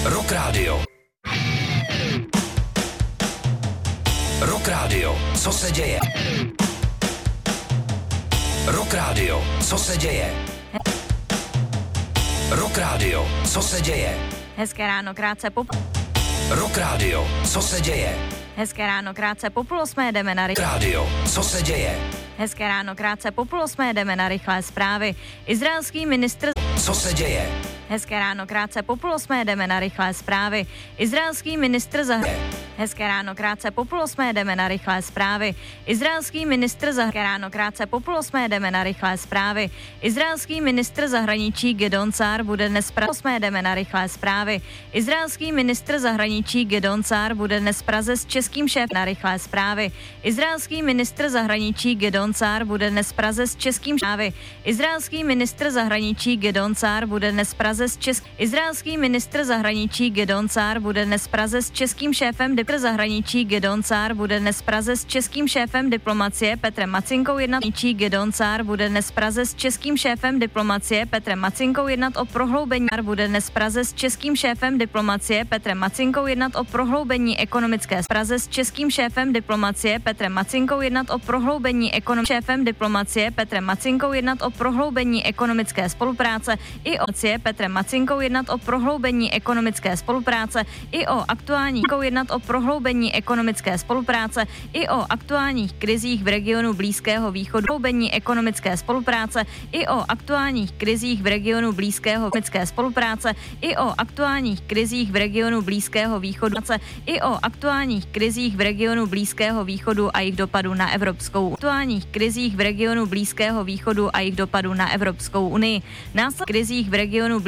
Rock Radio. Rock Radio. Co se děje? Rock Radio. Co se děje? Rock Radio. Co se děje? Hezké ráno, krátce po... Rock Radio. Co se děje? Hezké ráno, krátce po 7:30 jdeme na Radio. Co se děje? Hezké ráno, krátce po 7:30 jdeme na rychlé zprávy. Izraelský ministr... Co se děje? Hezké ráno, krátce po 7:30 jdeme na rychlé zprávy. Izraelský ministr Hezké ráno, krátce po 7:30 jdeme na rychlé zprávy. Izraelský ministr Hezké ráno, krátce po 7:30 jdeme na rychlé zprávy. Izraelský ministr zahraničí Gideon Sa'ar bude dnes 8:00 jdeme na rychlé zprávy. Izraelský ministr zahraničí Gideon Sa'ar bude dnes v Praze s českým šéfem na rychlé zprávy. Izraelský ministr zahraničí Gideon Sa'ar bude dnes v Praze s českým šéfem. Izraelský ministr zahraničí Gideon Sa'ar bude dnes v Praze s českým. Izraelský ministr zahraničí Gideon Sa'ar bude dnes v Praze s českým šéfem zahraničí Gideon Sa'ar bude dnes v Praze s českým šéfem diplomacie Petrem Macinkou jednat. Gideon Sa'ar bude dnes v Praze s českým šéfem diplomacie Petrem Macinkou jednat o prohloubení. Bude dnes v Praze s českým šéfem diplomacie Petrem Macinkou jednat o prohloubení ekonomické Praze s českým šéfem diplomacie Petrem Macinkou jednat o prohloubení šéfem diplomacie Petrem Macinkou jednat o prohloubení ekonomické spolupráce i o Petrem Macinkou jednat o prohloubení ekonomické spolupráce i o aktuální jednat o prohloubení ekonomické spolupráce i o aktuálních krizích v regionu Blízkého východu, prohloubení ekonomické spolupráce i o aktuálních krizích v regionu Blízkého spolupráce i o aktuálních krizích v regionu Blízkého východu i o aktuálních krizích v regionu Blízkého východu a jejich dopadu na Evropskou aktuálních krizích v regionu Blízkého východu a jejich dopadu na Evropskou unii. Následně krizích v regionu